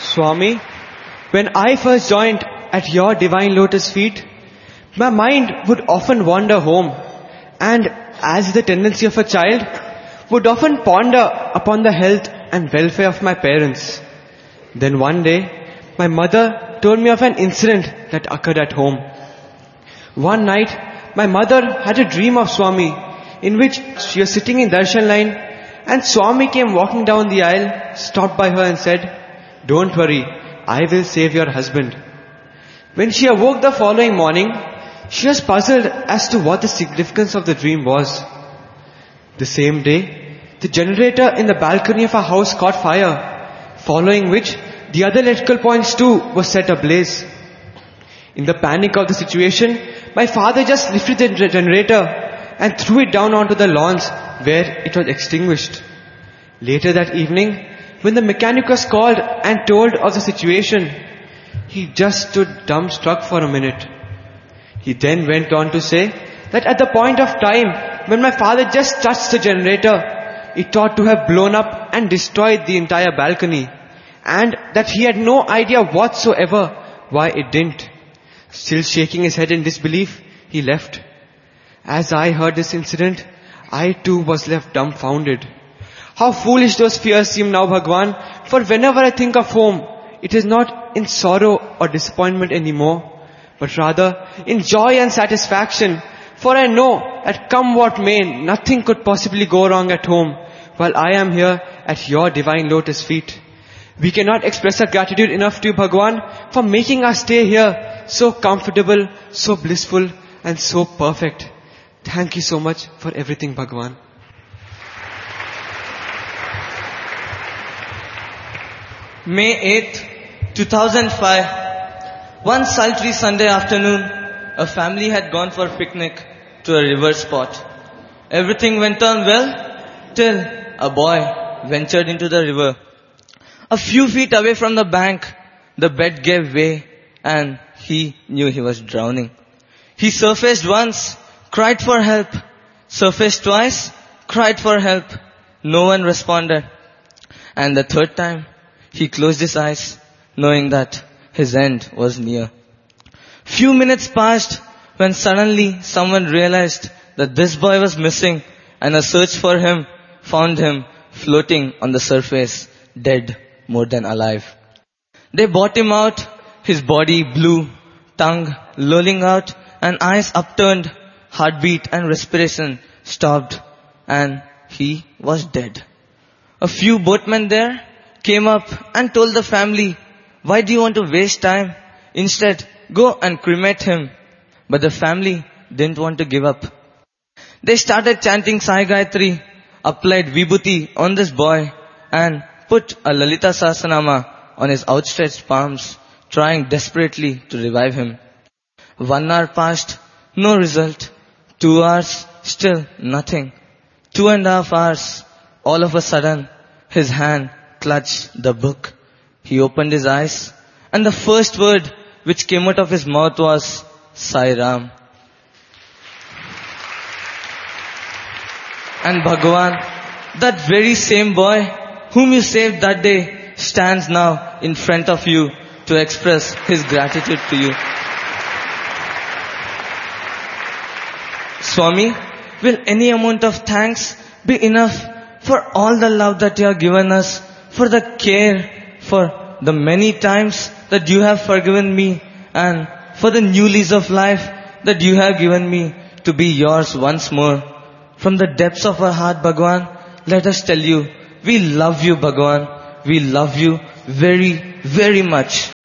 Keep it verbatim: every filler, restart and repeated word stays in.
Swami, when I first joined at your divine lotus feet, my mind would often wander home and, as is the tendency of a child, would often ponder upon the health and welfare of my parents. Then one day, my mother told me of an incident that occurred at home. One night, my mother had a dream of Swami in which she was sitting in darshan line and Swami came walking down the aisle, stopped by her and said, "Don't worry, I will save your husband." When she awoke the following morning, she was puzzled as to what the significance of the dream was. The same day, the generator in the balcony of our house caught fire, following which the other electrical points too were set ablaze. In the panic of the situation, my father just lifted the generator and threw it down onto the lawns where it was extinguished. Later that evening, when the mechanic was called and told of the situation, he just stood dumbstruck for a minute. He then went on to say that at the point of time when my father just touched the generator, it ought to have blown up and destroyed the entire balcony, and that he had no idea whatsoever why it didn't. Still shaking his head in disbelief, he left. As I heard this incident, I too was left dumbfounded. How foolish those fears seem now, Bhagwan, for whenever I think of home, it is not in sorrow or disappointment anymore, but rather in joy and satisfaction, for I know that come what may, nothing could possibly go wrong at home, while I am here at your divine lotus feet. We cannot express our gratitude enough to you, Bhagwan, for making our stay here so comfortable, so blissful, and so perfect. Thank you so much for everything, Bhagwan. May eighth, two thousand five. One sultry Sunday afternoon, a family had gone for a picnic to a river spot. Everything went on well till a boy ventured into the river. A few feet away from the bank, the bed gave way and he knew he was drowning. He surfaced once, cried for help. Surfaced twice, cried for help. No one responded. And the third time, he closed his eyes, knowing that his end was near. Few minutes passed when suddenly someone realized that this boy was missing, and a search for him found him floating on the surface, dead more than alive. They brought him out, his body blue, tongue lolling out, and eyes upturned, heartbeat and respiration stopped, and he was dead. A few boatmen there came up and told the family, "Why do you want to waste time? Instead, go and cremate him." But the family didn't want to give up. They started chanting Sai Gayatri, applied Vibhuti on this boy, and put a Lalita Sahasranama on his outstretched palms, trying desperately to revive him. One hour passed, no result. Two hours, still nothing. Two and a half hours, all of a sudden, his hand clutched the book. He opened his eyes, and the first word which came out of his mouth was Sai Ram. And Bhagavan, that very same boy whom you saved that day stands now in front of you to express his gratitude to you. Swami, will any amount of thanks be enough for all the love that you have given us, for the care, for the many times that you have forgiven me, and for the new lease of life that you have given me to be yours once more? From the depths of our heart, Bhagwan, let us tell you, we love you, Bhagwan. We love you very, very much.